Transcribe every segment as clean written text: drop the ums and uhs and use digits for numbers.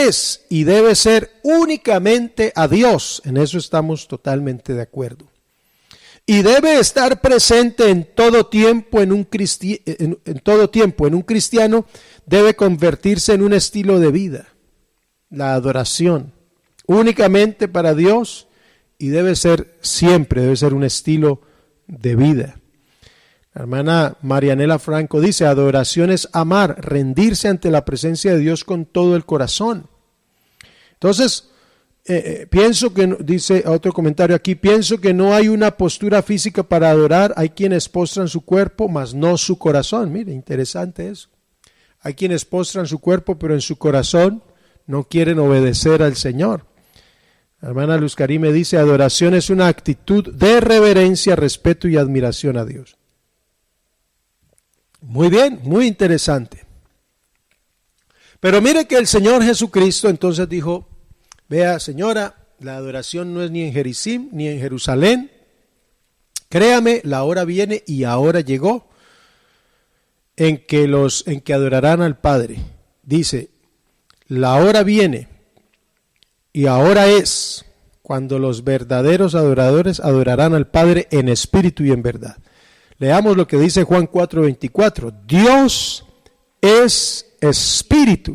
es y debe ser únicamente a Dios. En eso estamos totalmente de acuerdo. Y debe estar presente en todo tiempo en un cristiano, debe convertirse en un estilo de vida. La adoración, únicamente para Dios, y debe ser siempre, debe ser un estilo de vida. La hermana Marianela Franco dice, adoración es amar, rendirse ante la presencia de Dios con todo el corazón. Entonces, pienso que, dice otro comentario aquí, pienso que no hay una postura física para adorar, hay quienes postran su cuerpo, mas no su corazón. Mire, interesante eso. Hay quienes postran su cuerpo, pero en su corazón no quieren obedecer al Señor. La hermana Luz Karime dice, adoración es una actitud de reverencia, respeto y admiración a Dios. Muy bien, muy interesante. Pero mire que el Señor Jesucristo entonces dijo, vea señora, la adoración no es ni en Gerizim ni en Jerusalén. Créame, la hora viene y ahora llegó en que adorarán al Padre. Dice, la hora viene y ahora es cuando los verdaderos adoradores adorarán al Padre en espíritu y en verdad. Leamos lo que dice Juan 4:24. Dios es espíritu.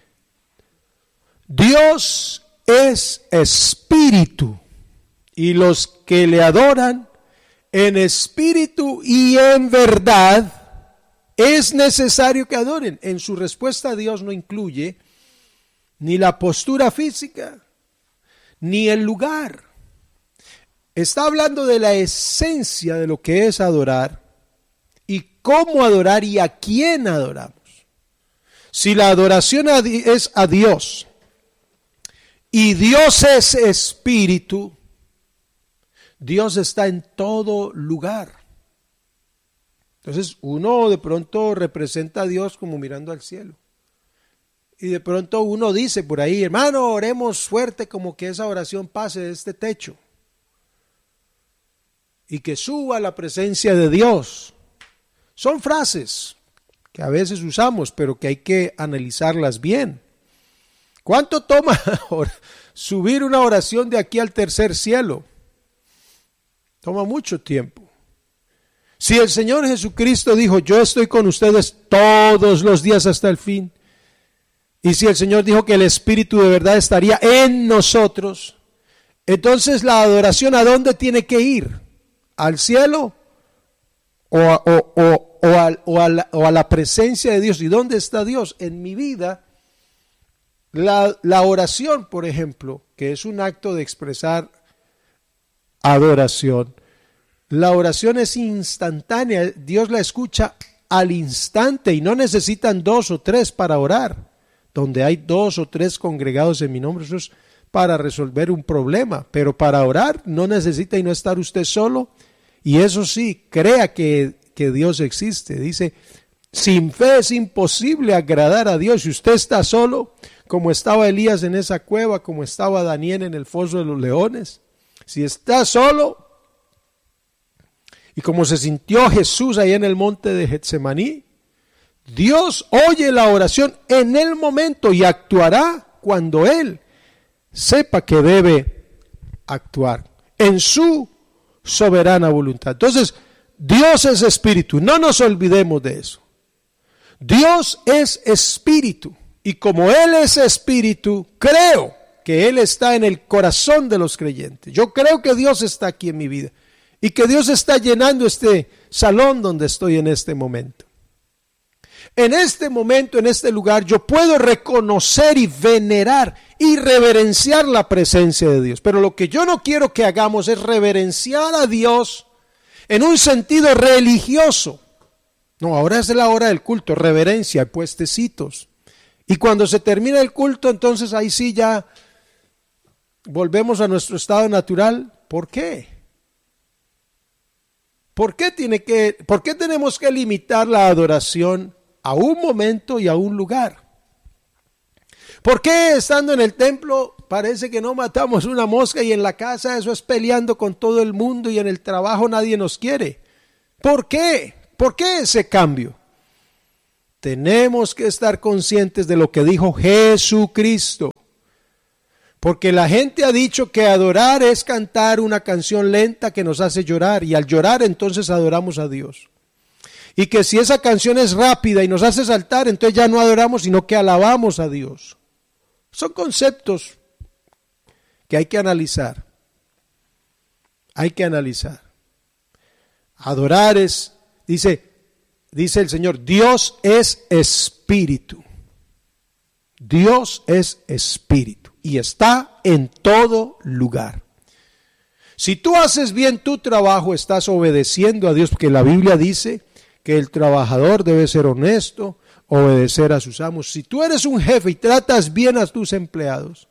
Dios es espíritu. Y los que le adoran en espíritu y en verdad, es necesario que adoren. En su respuesta a Dios no incluye ni la postura física, ni el lugar. Está hablando de la esencia de lo que es adorar y cómo adorar y a quién adoramos. Si la adoración es a Dios y Dios es espíritu, Dios está en todo lugar. Entonces uno de pronto representa a Dios como mirando al cielo. Y de pronto uno dice por ahí, hermano, oremos fuerte como que esa oración pase de este techo. Y que suba la presencia de Dios. Son frases que a veces usamos, pero que hay que analizarlas bien. ¿Cuánto toma subir una oración de aquí al tercer cielo? Toma mucho tiempo. Si el Señor Jesucristo dijo, yo estoy con ustedes todos los días hasta el fin, y si el Señor dijo que el Espíritu de verdad estaría en nosotros, entonces la adoración ¿a dónde tiene que ir? ¿Al cielo o a la presencia de Dios? ¿Y dónde está Dios? En mi vida, la oración, por ejemplo, que es un acto de expresar adoración, la oración es instantánea, Dios la escucha al instante y no necesitan 2 o 3 para orar. Donde hay 2 o 3 congregados en mi nombre, eso es para resolver un problema, pero para orar no necesita y no estar usted solo. Y eso sí, crea que Dios existe. Dice, sin fe es imposible agradar a Dios. Si usted está solo, como estaba Elías en esa cueva, como estaba Daniel en el foso de los leones, si está solo, y como se sintió Jesús ahí en el monte de Getsemaní, Dios oye la oración en el momento y actuará cuando Él sepa que debe actuar en su soberana voluntad. Entonces, Dios es espíritu, no nos olvidemos de eso. Dios es espíritu y como Él es espíritu, creo que Él está en el corazón de los creyentes. Yo creo que Dios está aquí en mi vida y que Dios está llenando este salón donde estoy en este momento. En este momento, en este lugar, yo puedo reconocer y venerar y reverenciar la presencia de Dios. Pero lo que yo no quiero que hagamos es reverenciar a Dios en un sentido religioso. No, ahora es la hora del culto, reverencia, puestecitos. Y cuando se termina el culto, entonces ahí sí ya volvemos a nuestro estado natural. ¿Por qué? ¿Por qué tenemos que limitar la adoración a un momento y a un lugar? ¿Por qué estando en el templo parece que no matamos una mosca y en la casa eso es peleando con todo el mundo y en el trabajo nadie nos quiere? ¿Por qué? ¿Por qué ese cambio? tenemos que estar conscientes de lo que dijo Jesucristo. Porque la gente ha dicho que adorar es cantar una canción lenta que nos hace llorar, y al llorar entonces adoramos a Dios. Y que si esa canción es rápida y nos hace saltar, entonces ya no adoramos, sino que alabamos a Dios. Son conceptos que hay que analizar. Hay que analizar. Adorar es, dice el Señor, Dios es espíritu. Dios es espíritu y está en todo lugar. Si tú haces bien tu trabajo, estás obedeciendo a Dios, porque la Biblia dice que el trabajador debe ser honesto, obedecer a sus amos. Si tú eres un jefe y tratas bien a tus empleados,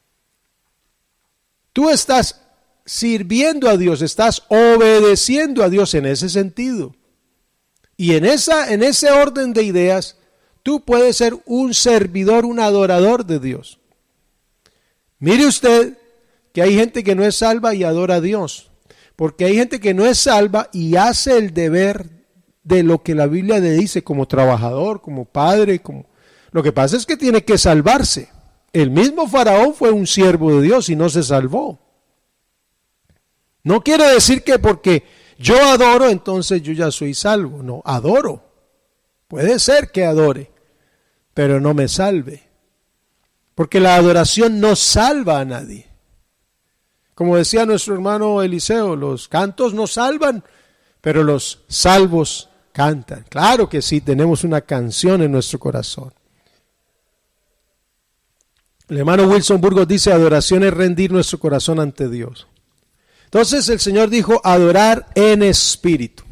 tú estás sirviendo a Dios, estás obedeciendo a Dios en ese sentido. Y en ese orden de ideas, tú puedes ser un servidor, un adorador de Dios. Mire usted que hay gente que no es salva y adora a Dios, porque hay gente que no es salva y hace el deber de lo que la Biblia le dice como trabajador, como padre, Lo que pasa es que tiene que salvarse. El mismo Faraón fue un siervo de Dios y no se salvó. No quiere decir que porque yo adoro, entonces yo ya soy salvo. No, adoro. Puede ser que adore, pero no me salve. Porque la adoración no salva a nadie. Como decía nuestro hermano Eliseo, los cantos no salvan, pero los salvos cantan. Claro que sí, tenemos una canción en nuestro corazón. El hermano Wilson Burgos dice, adoración es rendir nuestro corazón ante Dios. Entonces el Señor dijo, adorar en espíritu.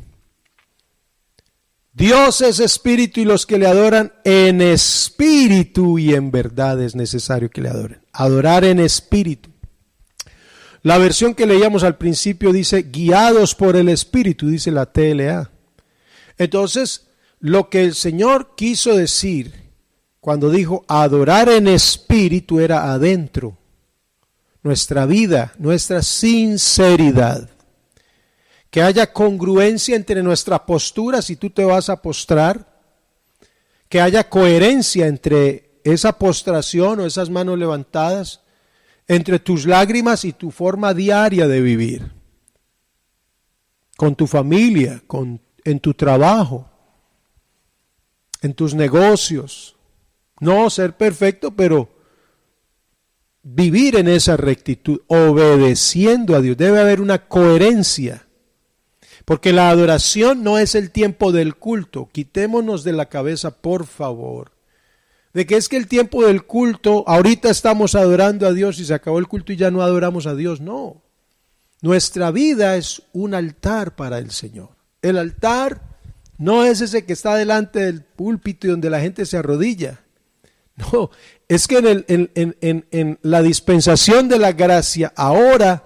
Dios es espíritu y los que le adoran en espíritu y en verdad es necesario que le adoren. Adorar en espíritu. La versión que leíamos al principio dice, guiados por el espíritu, dice la TLA. Entonces, lo que el Señor quiso decir cuando dijo adorar en espíritu era adentro. Nuestra vida, nuestra sinceridad. Que haya congruencia entre nuestra postura si tú te vas a postrar. Que haya coherencia entre esa postración o esas manos levantadas, entre tus lágrimas y tu forma diaria de vivir. Con tu familia, en tu trabajo, en tus negocios. No ser perfecto, pero vivir en esa rectitud, obedeciendo a Dios. Debe haber una coherencia. Porque la adoración no es el tiempo del culto. Quitémonos de la cabeza, por favor, de que es que el tiempo del culto, ahorita estamos adorando a Dios y se acabó el culto y ya no adoramos a Dios. No. Nuestra vida es un altar para el Señor. El altar no es ese que está delante del púlpito y donde la gente se arrodilla. No, es que en la dispensación de la gracia ahora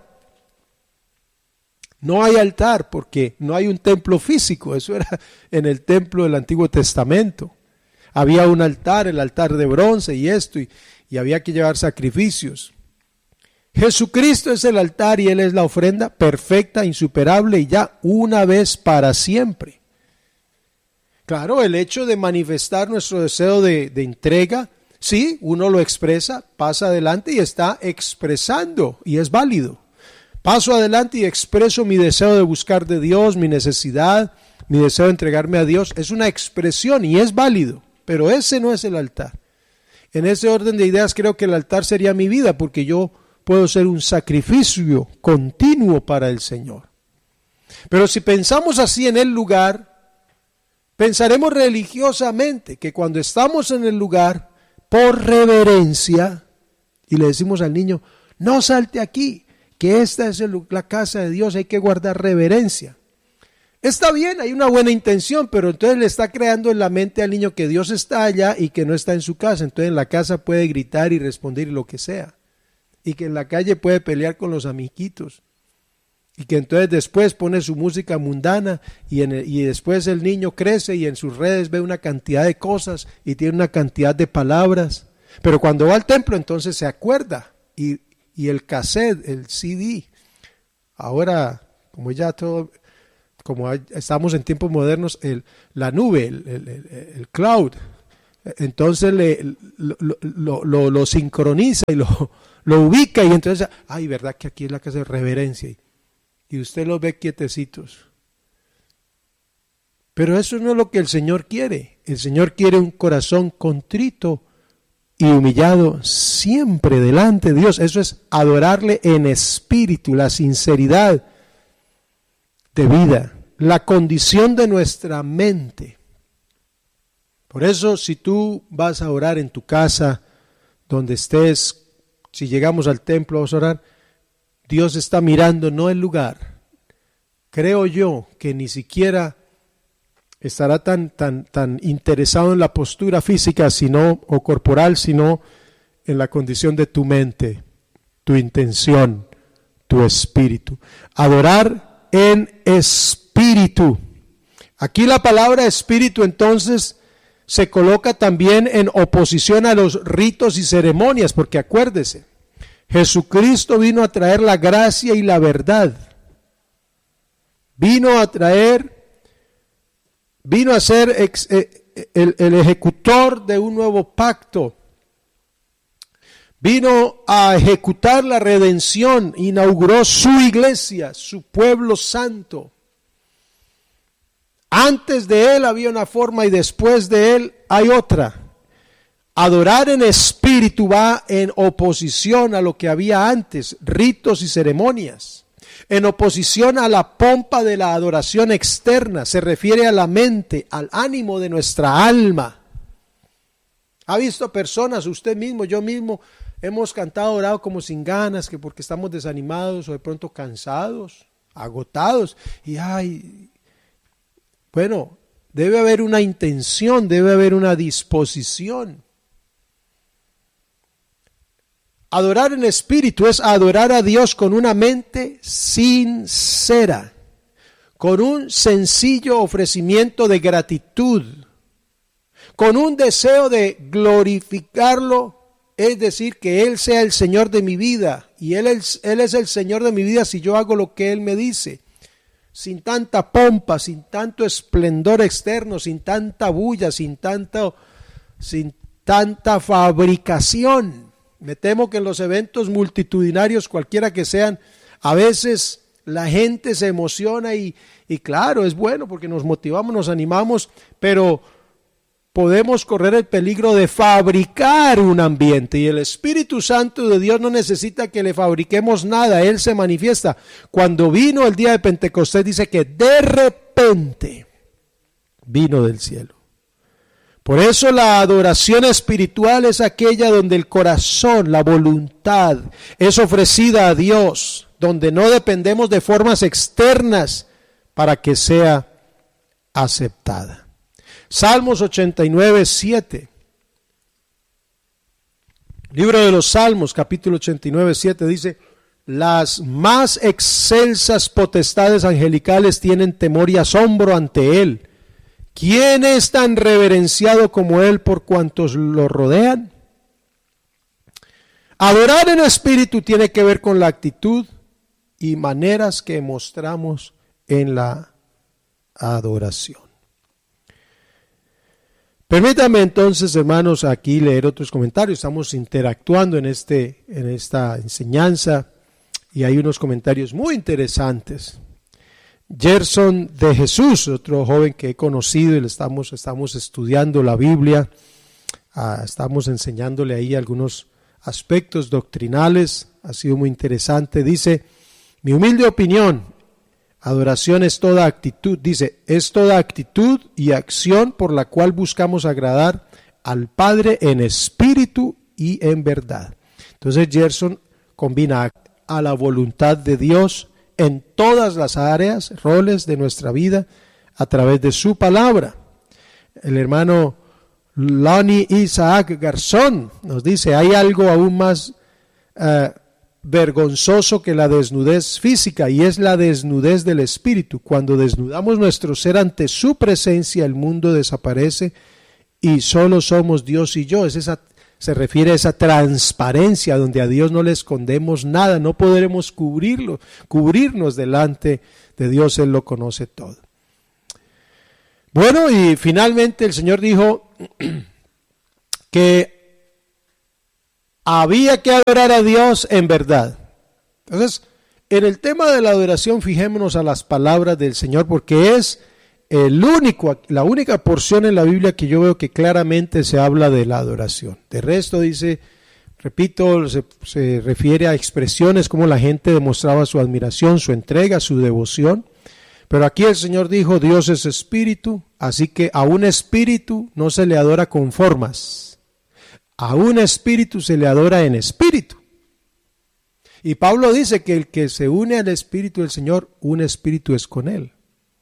no hay altar porque no hay un templo físico. Eso era en el templo del Antiguo Testamento. Había un altar, el altar de bronce y esto, y había que llevar sacrificios. Jesucristo es el altar y Él es la ofrenda perfecta, insuperable y ya una vez para siempre. Claro, el hecho de manifestar nuestro deseo de entrega, sí, uno lo expresa, pasa adelante y está expresando y es válido. Paso adelante y expreso mi deseo de buscar de Dios, mi necesidad, mi deseo de entregarme a Dios. Es una expresión y es válido, pero ese no es el altar. En ese orden de ideas creo que el altar sería mi vida porque yo puedo ser un sacrificio continuo para el Señor. Pero si pensamos así en el lugar, pensaremos religiosamente que cuando estamos en el lugar, por reverencia, y le decimos al niño, no salte aquí, que esta es la casa de Dios, hay que guardar reverencia. Está bien, hay una buena intención, pero entonces le está creando en la mente al niño que Dios está allá y que no está en su casa. Entonces en la casa puede gritar y responder lo que sea. Y que en la calle puede pelear con los amiguitos. Y que entonces después pone su música mundana y después el niño crece y en sus redes ve una cantidad de cosas y tiene una cantidad de palabras. Pero cuando va al templo entonces se acuerda y el cassette, el CD, ahora como ya todo como estamos en tiempos modernos, la nube, el cloud. Entonces lo sincroniza y lo ubica, y entonces, ay, verdad que aquí es la casa de reverencia, y usted los ve quietecitos. Pero eso no es lo que el Señor quiere. El Señor quiere un corazón contrito y humillado siempre delante de Dios. Eso es adorarle en espíritu, la sinceridad de vida, la condición de nuestra mente. Por eso, si tú vas a orar en tu casa, donde estés, si llegamos al templo vamos a orar, Dios está mirando no el lugar. Creo yo que ni siquiera estará tan interesado en la postura física o corporal, sino en la condición de tu mente, tu intención, tu espíritu. Adorar en espíritu. Aquí la palabra espíritu entonces se coloca también en oposición a los ritos y ceremonias, porque acuérdese, Jesucristo vino a traer la gracia y la verdad. Vino a ser el ejecutor de un nuevo pacto. Vino a ejecutar la redención, inauguró su iglesia, su pueblo santo. Antes de él había una forma y después de él hay otra. Adorar en espíritu va en oposición a lo que había antes, ritos y ceremonias. En oposición a la pompa de la adoración externa, se refiere a la mente, al ánimo de nuestra alma. ¿Ha visto personas, usted mismo, yo mismo, hemos cantado, orado como sin ganas, que porque estamos desanimados o de pronto cansados, agotados, y bueno, debe haber una intención, debe haber una disposición. Adorar en espíritu es adorar a Dios con una mente sincera, con un sencillo ofrecimiento de gratitud, con un deseo de glorificarlo, es decir, que Él sea el Señor de mi vida, y Él es el Señor de mi vida si yo hago lo que Él me dice, sin tanta pompa, sin tanto esplendor externo, sin tanta bulla, sin tanta fabricación. Me temo que en los eventos multitudinarios, cualquiera que sean, a veces la gente se emociona y claro, es bueno porque nos motivamos, nos animamos, pero podemos correr el peligro de fabricar un ambiente, y el Espíritu Santo de Dios no necesita que le fabriquemos nada, Él se manifiesta. Cuando vino el día de Pentecostés, dice que de repente vino del cielo. Por eso la adoración espiritual es aquella donde el corazón, la voluntad es ofrecida a Dios, donde no dependemos de formas externas para que sea aceptada. Salmos 89, 7. Libro de los Salmos, capítulo 89, 7 dice: las más excelsas potestades angelicales tienen temor y asombro ante Él. ¿Quién es tan reverenciado como Él por cuantos lo rodean? Adorar en espíritu tiene que ver con la actitud y maneras que mostramos en la adoración. Permítame entonces, hermanos, aquí leer otros comentarios. Estamos interactuando en esta enseñanza y hay unos comentarios muy interesantes. Gerson de Jesús, otro joven que he conocido, y estamos estudiando la Biblia, estamos enseñándole ahí algunos aspectos doctrinales, ha sido muy interesante. Dice: mi humilde opinión, adoración es toda actitud, es toda actitud y acción por la cual buscamos agradar al Padre en espíritu y en verdad. Entonces Gerson combina a la voluntad de Dios en todas las áreas, roles de nuestra vida a través de su palabra. El hermano Lonnie Isaac Garzón nos dice: hay algo aún más vergonzoso que la desnudez física, y es la desnudez del espíritu. Cuando desnudamos nuestro ser ante su presencia, el mundo desaparece y solo somos Dios y yo. Es esa se refiere a esa transparencia donde a Dios no le escondemos nada, no podremos cubrirnos delante de Dios, Él lo conoce todo. Bueno, y finalmente el Señor dijo que había que adorar a Dios en verdad. Entonces, en el tema de la adoración, fijémonos a las palabras del Señor, porque es la única porción en la Biblia que yo veo que claramente se habla de la adoración. De resto dice, repito, se refiere a expresiones como la gente demostraba su admiración, su entrega, su devoción. Pero aquí el Señor dijo, Dios es espíritu, así que a un espíritu no se le adora con formas. A un espíritu se le adora en espíritu. Y Pablo dice que el que se une al espíritu del Señor, un espíritu es con él.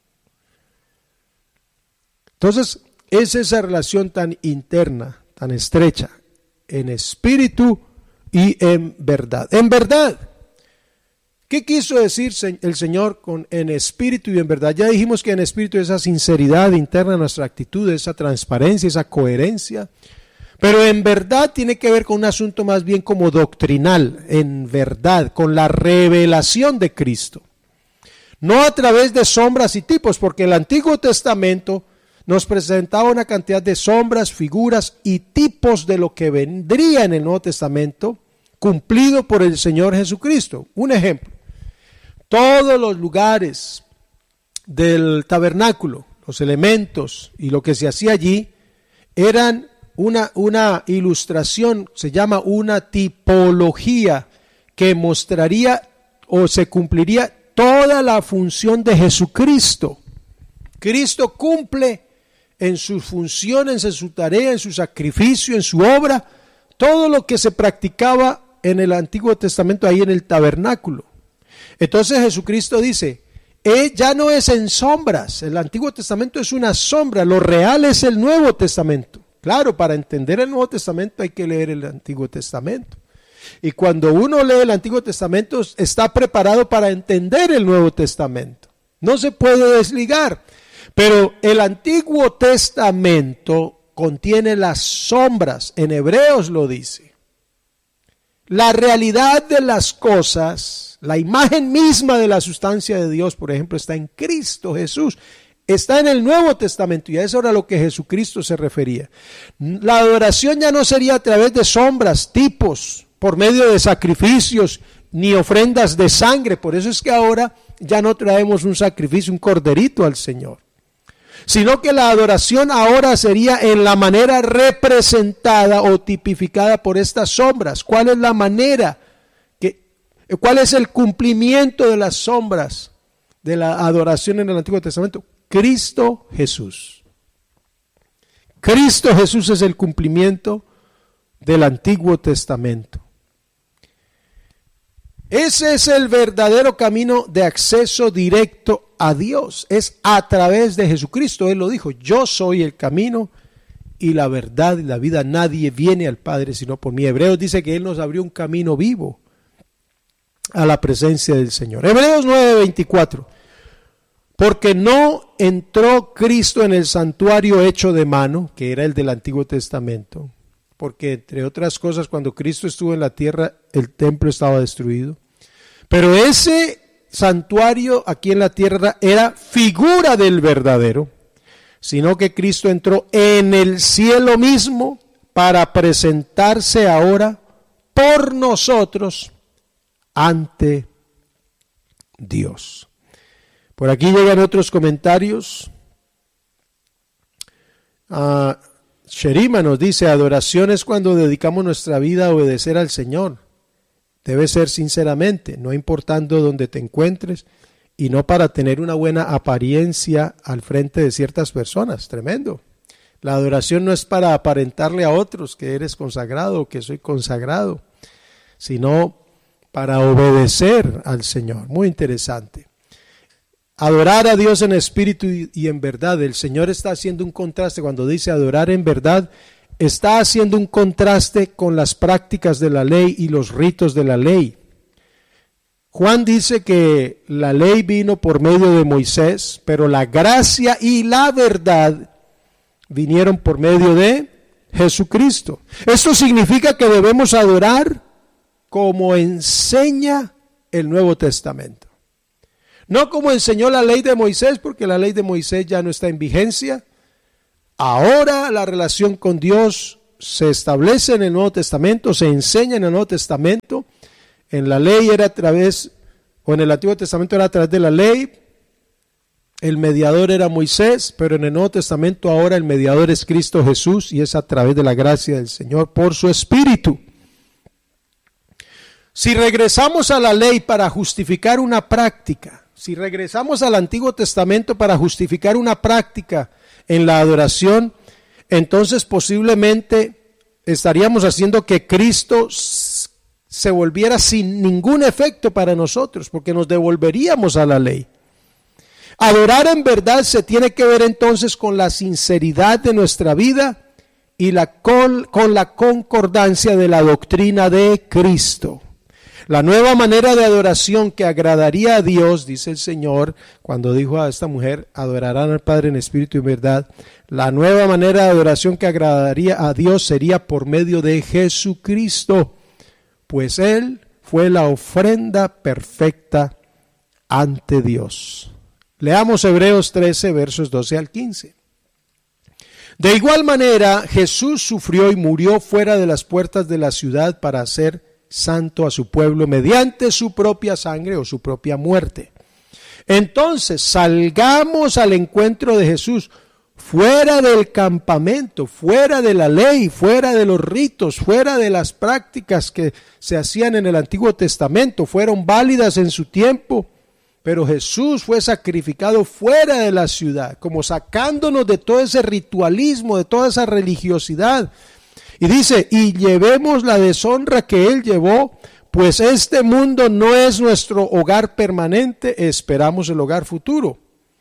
Entonces, es esa relación tan interna, tan estrecha, en espíritu y en verdad. En verdad, ¿qué quiso decir el Señor con en espíritu y en verdad? Ya dijimos que en espíritu es esa sinceridad interna de nuestra actitud, esa transparencia, esa coherencia. Pero en verdad tiene que ver con un asunto más bien como doctrinal, en verdad, con la revelación de Cristo. No a través de sombras y tipos, porque el Antiguo Testamento nos presentaba una cantidad de sombras, figuras y tipos de lo que vendría en el Nuevo Testamento, cumplido por el Señor Jesucristo. Un ejemplo, todos los lugares del tabernáculo, los elementos y lo que se hacía allí, eran una ilustración, se llama una tipología, que mostraría o se cumpliría toda la función de Jesucristo. Cristo cumple en sus funciones, en su tarea, en su sacrificio, en su obra, todo lo que se practicaba en el Antiguo Testamento, ahí en el tabernáculo. Entonces Jesucristo dice, ya no es en sombras, el Antiguo Testamento es una sombra, lo real es el Nuevo Testamento. Claro, para entender el Nuevo Testamento hay que leer el Antiguo Testamento. Y cuando uno lee el Antiguo Testamento, está preparado para entender el Nuevo Testamento. No se puede desligar. Pero el Antiguo Testamento contiene las sombras, en Hebreos lo dice. La realidad de las cosas, la imagen misma de la sustancia de Dios, por ejemplo, está en Cristo Jesús. Está en el Nuevo Testamento y a eso era a lo que Jesucristo se refería. La adoración ya no sería a través de sombras, tipos, por medio de sacrificios, ni ofrendas de sangre. Por eso es que ahora ya no traemos un sacrificio, un corderito al Señor. Sino que la adoración ahora sería en la manera representada o tipificada por estas sombras. ¿Cuál es la manera? ¿Cuál es el cumplimiento de las sombras de la adoración en el Antiguo Testamento? Cristo Jesús. Cristo Jesús es el cumplimiento del Antiguo Testamento. Ese es el verdadero camino de acceso directo a Dios. Es a través de Jesucristo. Él lo dijo, yo soy el camino y la verdad y la vida. Nadie viene al Padre sino por mí. Hebreos dice que Él nos abrió un camino vivo a la presencia del Señor. Hebreos 9:24. Porque no entró Cristo en el santuario hecho de mano, que era el del Antiguo Testamento. Porque entre otras cosas, cuando Cristo estuvo en la tierra, el templo estaba destruido. Pero ese santuario aquí en la tierra era figura del verdadero, sino que Cristo entró en el cielo mismo para presentarse ahora por nosotros ante Dios. Por aquí llegan otros comentarios. Sherima nos dice, adoración es cuando dedicamos nuestra vida a obedecer al Señor. Debe ser sinceramente, no importando dónde te encuentres y no para tener una buena apariencia al frente de ciertas personas. Tremendo. La adoración no es para aparentarle a otros que eres consagrado o que soy consagrado, sino para obedecer al Señor. Muy interesante. Adorar a Dios en espíritu y en verdad. El Señor está haciendo un contraste cuando dice adorar en verdad. Está haciendo un contraste con las prácticas de la ley y los ritos de la ley. Juan dice que la ley vino por medio de Moisés, pero la gracia y la verdad vinieron por medio de Jesucristo. Esto significa que debemos adorar como enseña el Nuevo Testamento. No como enseñó la ley de Moisés, porque la ley de Moisés ya no está en vigencia. Ahora la relación con Dios se establece en el Nuevo Testamento, se enseña en el Nuevo Testamento. En la ley era a través, o en el Antiguo Testamento era a través de la ley. El mediador era Moisés, pero en el Nuevo Testamento ahora el mediador es Cristo Jesús y es a través de la gracia del Señor por su Espíritu. Si regresamos a la ley para justificar una práctica, si regresamos al Antiguo Testamento para justificar una práctica en la adoración, entonces posiblemente estaríamos haciendo que Cristo se volviera sin ningún efecto para nosotros, porque nos devolveríamos a la ley. Adorar en verdad se tiene que ver entonces con la sinceridad de nuestra vida y con la concordancia de la doctrina de Cristo. La nueva manera de adoración que agradaría a Dios, dice el Señor, cuando dijo a esta mujer, adorarán al Padre en espíritu y en verdad. La nueva manera de adoración que agradaría a Dios sería por medio de Jesucristo, pues Él fue la ofrenda perfecta ante Dios. Leamos Hebreos 13, versos 12 al 15. De igual manera, Jesús sufrió y murió fuera de las puertas de la ciudad para hacer santo a su pueblo mediante su propia sangre o su propia muerte. Entonces, salgamos al encuentro de Jesús, fuera del campamento, fuera de la ley, fuera de los ritos, fuera de las prácticas que se hacían en el Antiguo Testamento, fueron válidas en su tiempo. Pero Jesús fue sacrificado fuera de la ciudad, como sacándonos de todo ese ritualismo, de toda esa religiosidad. Y dice, y llevemos la deshonra que Él llevó, pues este mundo no es nuestro hogar permanente, esperamos el hogar futuro.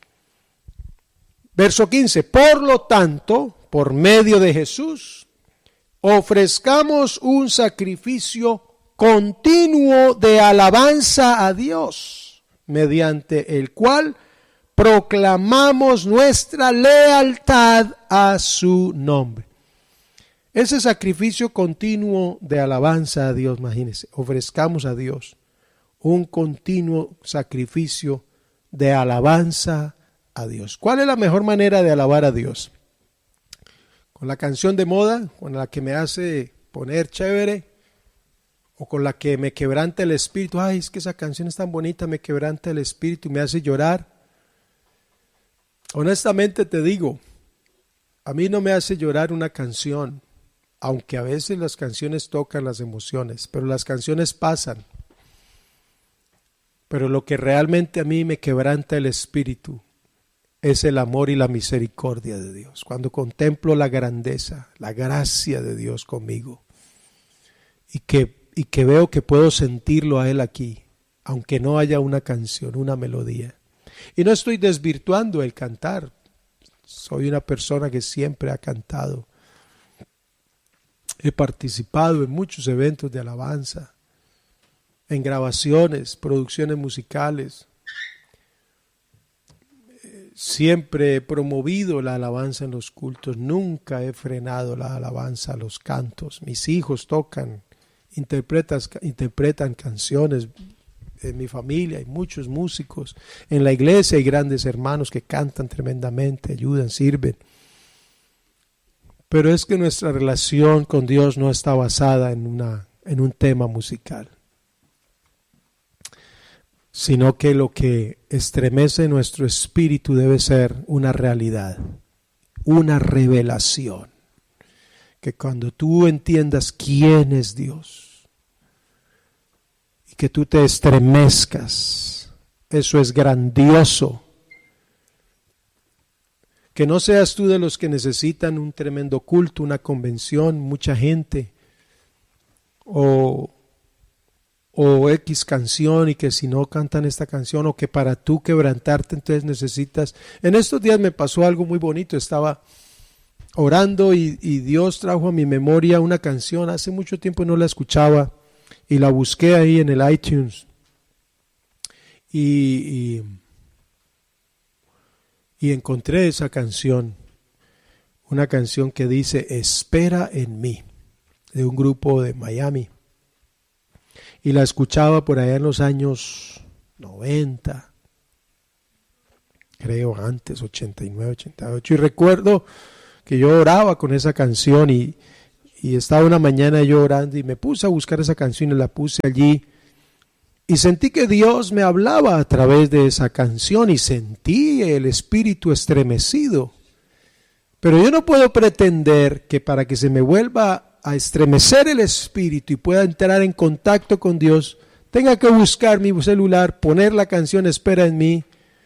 Verso 15, por lo tanto, por medio de Jesús, ofrezcamos un sacrificio continuo de alabanza a Dios, mediante el cual proclamamos nuestra lealtad a su nombre. Ese sacrificio continuo de alabanza a Dios, imagínense, ofrezcamos a Dios un continuo sacrificio de alabanza a Dios. ¿Cuál es la mejor manera de alabar a Dios? ¿Con la canción de moda, con la que me hace poner chévere? ¿O con la que me quebranta el espíritu? Ay, es que esa canción es tan bonita, me quebranta el espíritu y me hace llorar. Honestamente te digo, a mí no me hace llorar una canción, aunque a veces las canciones tocan las emociones, pero las canciones pasan. Pero lo que realmente a mí me quebranta el espíritu es el amor y la misericordia de Dios. Cuando contemplo la grandeza, la gracia de Dios conmigo, y que veo que puedo sentirlo a Él aquí, aunque no haya una canción, una melodía. Y no estoy desvirtuando el cantar. Soy una persona que siempre ha cantado. He participado en muchos eventos de alabanza, en grabaciones, producciones musicales. Siempre he promovido la alabanza en los cultos. Nunca he frenado la alabanza, los cantos. Mis hijos tocan, interpretan canciones. En mi familia hay muchos músicos. En la iglesia hay grandes hermanos que cantan tremendamente, ayudan, sirven. Pero es que nuestra relación con Dios no está basada en un tema musical, sino que lo que estremece nuestro espíritu debe ser una realidad, una revelación. Que cuando tú entiendas quién es Dios y que tú te estremezcas, eso es grandioso. Que no seas tú de los que necesitan un tremendo culto, una convención, mucha gente, o X canción, y que si no cantan esta canción, o que para tú quebrantarte entonces necesitas. En estos días me pasó algo muy bonito. Estaba orando y Dios trajo a mi memoria una canción. Hace mucho tiempo no la escuchaba y la busqué ahí en el iTunes y encontré esa canción. una canción que dice Espera en mí, de un grupo de Miami. Y la escuchaba por allá en los años 90, creo antes, 89, 88. Y recuerdo que yo oraba con esa canción y estaba una mañana yo orando y me puse a buscar esa canción y la puse allí. Y sentí que Dios me hablaba a través de esa canción y sentí el espíritu estremecido. Pero yo no puedo pretender que para que se me vuelva a estremecer el espíritu y pueda entrar en contacto con Dios, tenga que buscar mi celular, poner la canción Espera en mí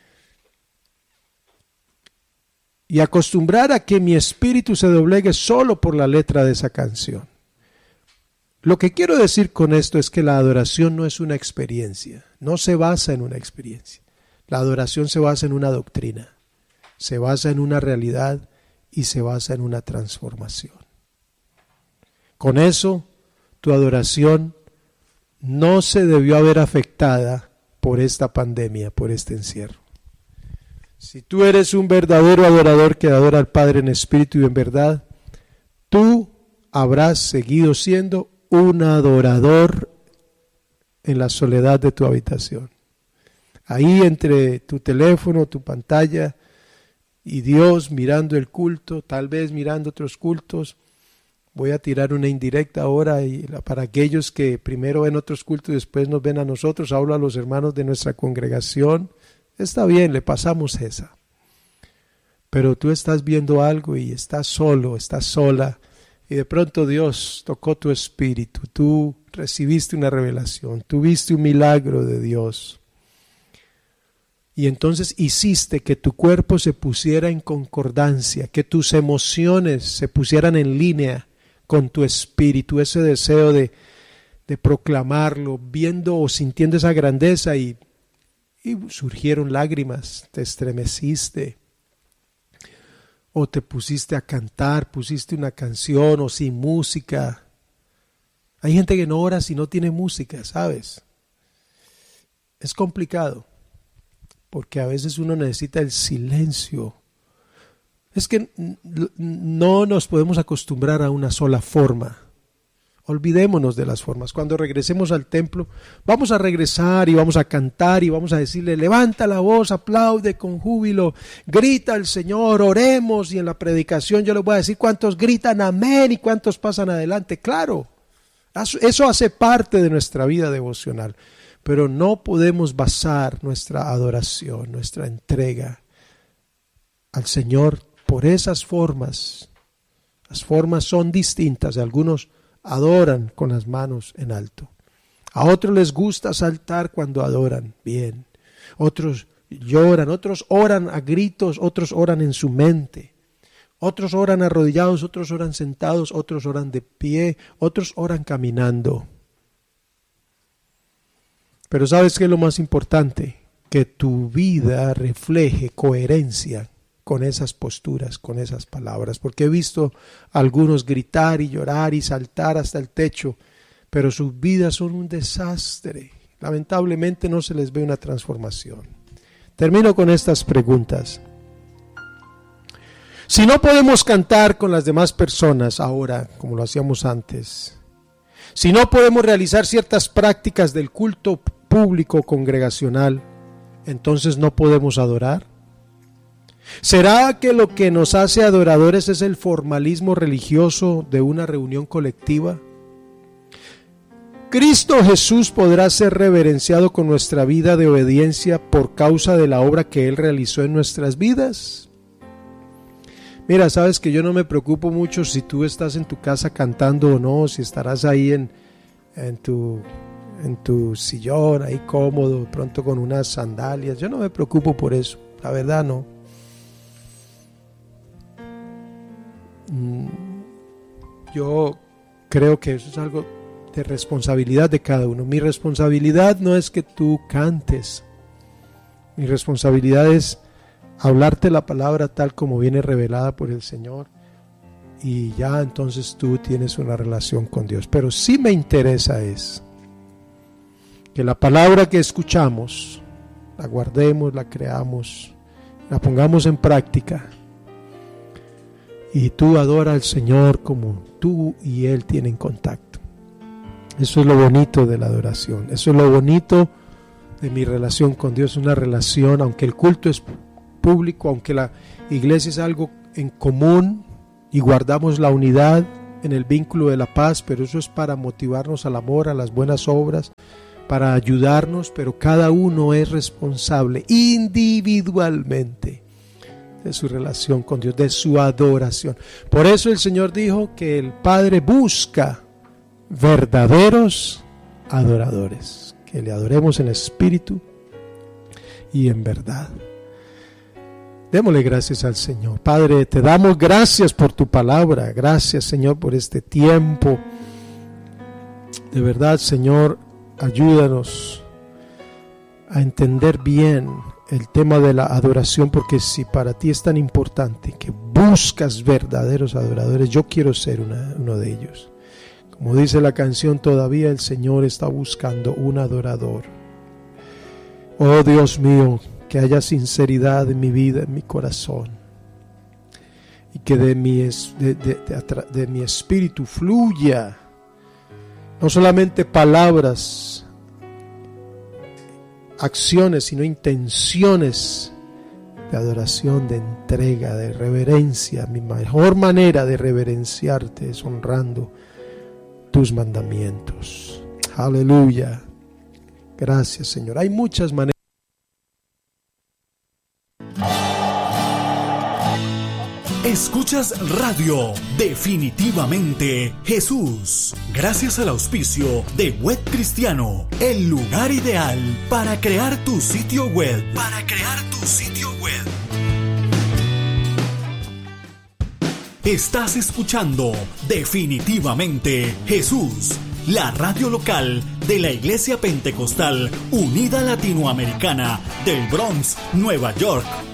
y acostumbrar a que mi espíritu se doblegue solo por la letra de esa canción. Lo que quiero decir con esto es que la adoración no es una experiencia, no se basa en una experiencia. La adoración se basa en una doctrina, se basa en una realidad y se basa en una transformación. Con eso, tu adoración no se debió haber afectada por esta pandemia, por este encierro. Si tú eres un verdadero adorador que adora al Padre en espíritu y en verdad, tú habrás seguido siendo un adorador en la soledad de tu habitación. Ahí entre tu teléfono, tu pantalla y Dios mirando el culto, tal vez mirando otros cultos. Voy a tirar una indirecta ahora para aquellos que primero ven otros cultos y después nos ven a nosotros. Hablo a los hermanos de nuestra congregación. Está bien, le pasamos esa. Pero tú estás viendo algo y estás solo, estás sola. Y de pronto Dios tocó tu espíritu. Tú recibiste una revelación. Tuviste un milagro de Dios. Y entonces hiciste que tu cuerpo se pusiera en concordancia, que tus emociones se pusieran en línea con tu espíritu, ese deseo de proclamarlo, viendo o sintiendo esa grandeza y surgieron lágrimas, te estremeciste o te pusiste a cantar, pusiste una canción o sin música. Hay gente que no ora si no tiene música, ¿sabes? Es complicado porque a veces uno necesita el silencio. Es que no nos podemos acostumbrar a una sola forma. Olvidémonos de las formas. Cuando regresemos al templo, vamos a regresar y vamos a cantar y vamos a decirle, levanta la voz, aplaude con júbilo, grita al Señor, oremos. Y en la predicación yo les voy a decir cuántos gritan amén y cuántos pasan adelante. Claro, eso hace parte de nuestra vida devocional. Pero no podemos basar nuestra adoración, nuestra entrega al Señor por esas formas. Las formas son distintas. Algunos adoran con las manos en alto. A otros les gusta saltar cuando adoran. Bien. Otros lloran, otros oran a gritos, otros oran en su mente. Otros oran arrodillados, otros oran sentados, otros oran de pie, otros oran caminando. Pero ¿sabes qué es lo más importante? Que tu vida refleje coherencia con esas posturas, con esas palabras, porque he visto a algunos gritar y llorar y saltar hasta el techo, pero sus vidas son un desastre. Lamentablemente no se les ve una transformación. Termino con estas preguntas. Si no podemos cantar con las demás personas ahora, como lo hacíamos antes, si no podemos realizar ciertas prácticas del culto público congregacional, entonces no podemos adorar. ¿Será que lo que nos hace adoradores es el formalismo religioso de una reunión colectiva? ¿Cristo Jesús podrá ser reverenciado con nuestra vida de obediencia por causa de la obra que Él realizó en nuestras vidas? Mira, sabes que yo no me preocupo mucho si tú estás en tu casa cantando o no, si estarás ahí en tu sillón, ahí cómodo, de pronto con unas sandalias. Yo no me preocupo por eso, la verdad no. Yo creo que eso es algo de responsabilidad de cada uno. Mi responsabilidad no es que tú cantes. Mi responsabilidad es hablarte la palabra tal como viene revelada por el Señor, y ya entonces tú tienes una relación con Dios. Pero sí me interesa es que la palabra que escuchamos la guardemos, la creamos, la pongamos en práctica. y tú adora al Señor como tú y Él tienen contacto. Eso es lo bonito de la adoración, eso es lo bonito de mi relación con Dios, una relación, aunque el culto es público, aunque la iglesia es algo en común y guardamos la unidad en el vínculo de la paz, pero eso es para motivarnos al amor, a las buenas obras, para ayudarnos, pero cada uno es responsable individualmente de su relación con Dios, de su adoración. Por eso el Señor dijo que el Padre busca verdaderos adoradores, que le adoremos en espíritu y en verdad. Démosle gracias al Señor. Padre, te damos gracias por tu palabra. Gracias, Señor, por este tiempo. De verdad, Señor, ayúdanos a entender bien el tema de la adoración, porque si para ti es tan importante que buscas verdaderos adoradores, yo quiero ser uno de ellos. Como dice la canción, todavía el Señor está buscando un adorador. Oh Dios mío, que haya sinceridad en mi vida, en mi corazón, y que de mi espíritu fluya no solamente palabras, acciones, sino intenciones de adoración, de entrega, de reverencia. Mi mejor manera de reverenciarte es honrando tus mandamientos. Aleluya. Gracias, Señor. Hay muchas maneras. Escuchas Radio Definitivamente Jesús, gracias al auspicio de Web Cristiano, el lugar ideal para crear tu sitio web. Estás escuchando Definitivamente Jesús, la radio local de la Iglesia Pentecostal Unida Latinoamericana del Bronx, Nueva York,